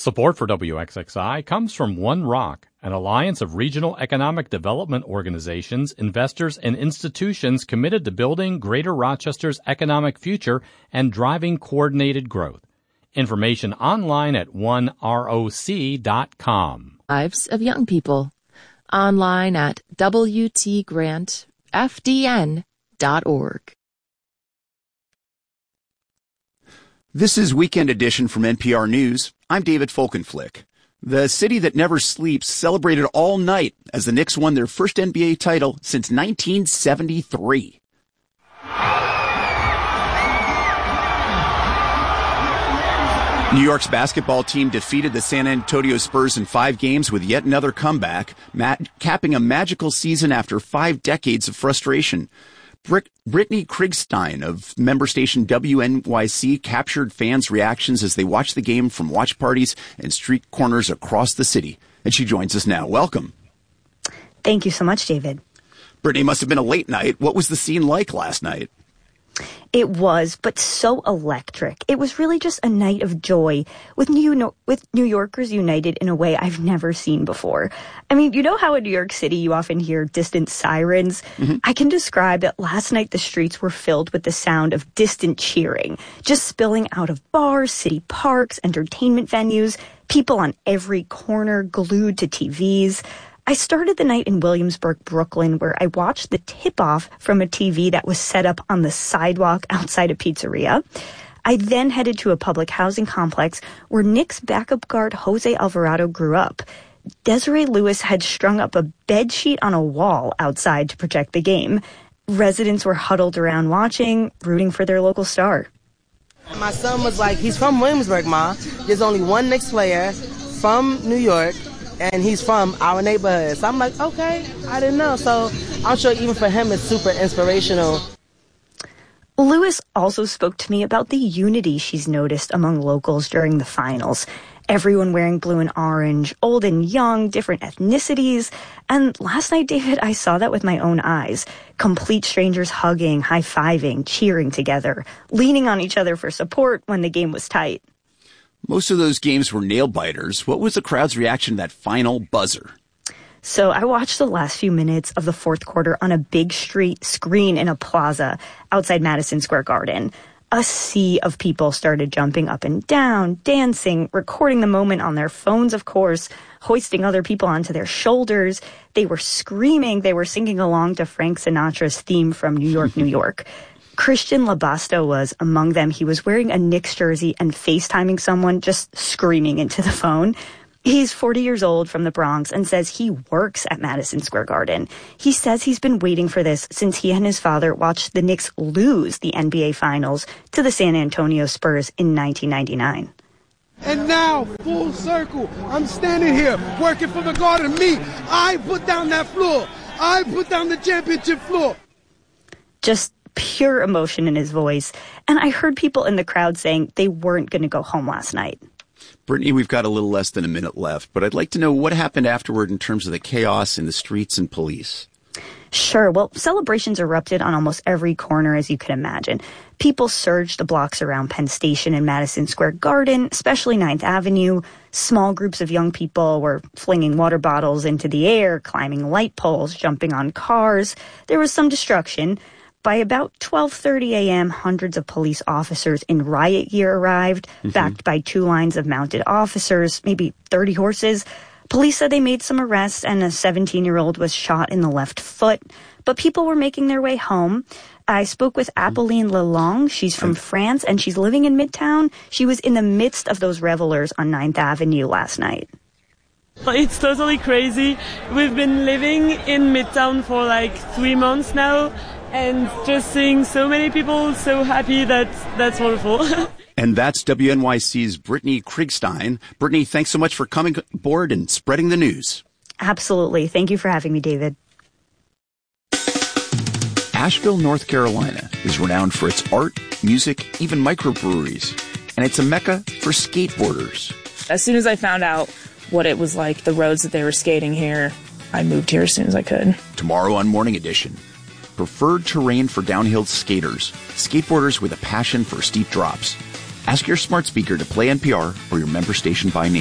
Support for WXXI comes from One Rock, an alliance of regional economic development organizations, investors, and institutions committed to building Greater Rochester's economic future and driving coordinated growth. Information online at oneroc.com. Lives of young people. Online at wtgrantfdn.org. This is Weekend Edition from NPR News. I'm David Folkenflik. The city that never sleeps celebrated all night as the Knicks won their first NBA title since 1973. New York's basketball team defeated the San Antonio Spurs in 5 games with yet another comeback, capping a magical season after 5 decades of frustration. Brittany Krigstein of member station WNYC captured fans' reactions as they watched the game from watch parties and street corners across the city. And she joins us now. Welcome. Thank you so much, David. Brittany, must have been a late night. What was the scene like last night? It was, but so electric. It was really just a night of joy with New Yorkers united in a way I've never seen before. I mean, you know how in New York City you often hear distant sirens? Mm-hmm. I can describe that last night the streets were filled with the sound of distant cheering, just spilling out of bars, city parks, entertainment venues, people on every corner glued to TVs. I started the night in Williamsburg, Brooklyn, where I watched the tip-off from a TV that was set up on the sidewalk outside a pizzeria. I then headed to a public housing complex where Knicks backup guard Jose Alvarado grew up. Desiree Lewis had strung up a bedsheet on a wall outside to protect the game. Residents were huddled around watching, rooting for their local star. My son was like, he's from Williamsburg, Ma. There's only one Knicks player from New York, and he's from our neighborhood. So I'm like, okay, I didn't know. So I'm sure even for him it's super inspirational. Lewis also spoke to me about the unity she's noticed among locals during the finals. Everyone wearing blue and orange, old and young, different ethnicities. And last night, David, I saw that with my own eyes. Complete strangers hugging, high-fiving, cheering together, leaning on each other for support when the game was tight. Most of those games were nail-biters. What was the crowd's reaction to that final buzzer? So I watched the last few minutes of the fourth quarter on a big street screen in a plaza outside Madison Square Garden. A sea of people started jumping up and down, dancing, recording the moment on their phones, of course, hoisting other people onto their shoulders. They were screaming. They were singing along to Frank Sinatra's theme from New York, New York. Christian Labasta was among them. He was wearing a Knicks jersey and FaceTiming someone, just screaming into the phone. He's 40 years old from the Bronx and says he works at Madison Square Garden. He says he's been waiting for this since he and his father watched the Knicks lose the NBA Finals to the San Antonio Spurs in 1999. And now, full circle, I'm standing here working for the Garden. Me, I put down that floor. I put down the championship floor. Just pure emotion in his voice. And I heard people in the crowd saying they weren't going to go home last night. Brittany, we've got a little less than a minute left, but I'd like to know what happened afterward in terms of the chaos in the streets and police. Sure. Well, celebrations erupted on almost every corner, as you could imagine. People surged the blocks around Penn Station and Madison Square Garden, especially 9th Avenue. Small groups of young people were flinging water bottles into the air, climbing light poles, jumping on cars. There was some destruction. By about 12:30 a.m., hundreds of police officers in riot gear arrived, backed by 2 lines of mounted officers, maybe 30 horses. Police said they made some arrests, and a 17-year-old was shot in the left foot. But people were making their way home. I spoke with Apolline Lelong. She's from France, and she's living in Midtown. She was in the midst of those revelers on 9th Avenue last night. It's totally crazy. We've been living in Midtown for like 3 months now, and just seeing so many people so happy, that's wonderful. And that's WNYC's Brittany Krigstein. Brittany, thanks so much for coming aboard and spreading the news. Absolutely. Thank you for having me, David. Asheville, North Carolina is renowned for its art, music, even microbreweries. And it's a mecca for skateboarders. As soon as I found out what it was like, the roads that they were skating here, I moved here as soon as I could. Tomorrow on Morning Edition. Preferred terrain for downhill skaters. Skateboarders with a passion for steep drops. Ask your smart speaker to play NPR or your member station by name.